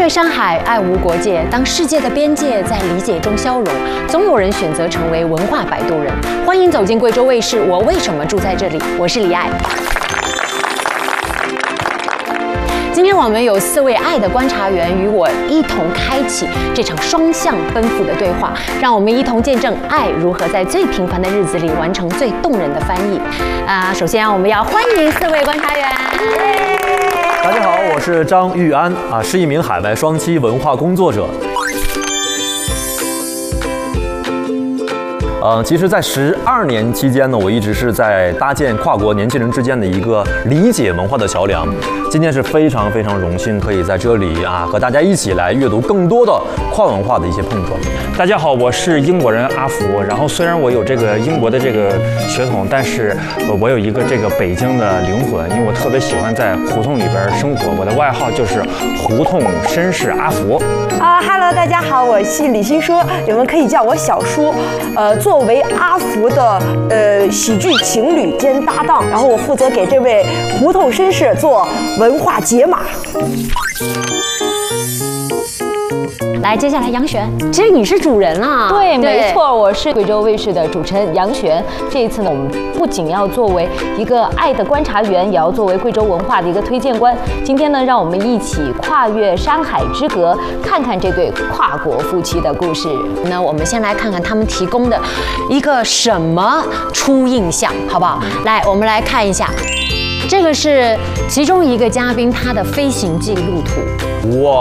越山海，爱无国界。当世界的边界在理解中消融，总有人选择成为文化摆渡人。欢迎走进贵州卫视，我为什么住在这里？我是李艾。今天我们有4位爱的观察员与我一同开启这场双向奔赴的对话，让我们一同见证爱如何在最平凡的日子里完成最动人的翻译。首先我们要欢迎4位观察员。 大家好，我是张玉安是一名海外双栖文化工作者。其实，在12年期间呢，我一直是在搭建跨国年轻人之间的一个理解文化的桥梁。今天是非常荣幸，可以在这里和大家一起来阅读更多的跨文化的一些碰撞。 大家好，我是英国人阿福。然后虽然我有这个英国的这个血统，但是我有一个这个北京的灵魂，因为我特别喜欢在胡同里边生活。我的外号就是胡同绅士阿福。 Hello， 大家好，我是李欣舒，你们可以叫我小舒。作为阿福的喜剧情侣兼搭档，然后我负责给这位胡同绅士做文化解码。 来，接下来杨璇，其实你是主人啊。 对，没错，我是贵州卫视的主持人杨璇。这一次呢，我们不仅要作为一个爱的观察员，也要作为贵州文化的一个推荐官。今天呢，让我们一起跨越山海之隔，看看这对跨国夫妻的故事。 那我们先来看看他们提供的一个什么初印象，好不好？来，我们来看一下，这个是其中一个嘉宾他的飞行记录图。 哇